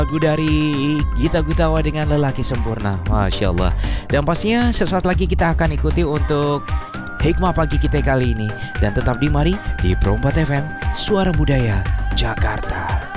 Lagu dari Gita Gutawa dengan Lelaki Sempurna. Masya Allah. Dan pastinya sesaat lagi kita akan ikuti untuk Hikmah Pagi kita kali ini. Dan tetap di Mari di Pro 4 FM, Suara Budaya Jakarta.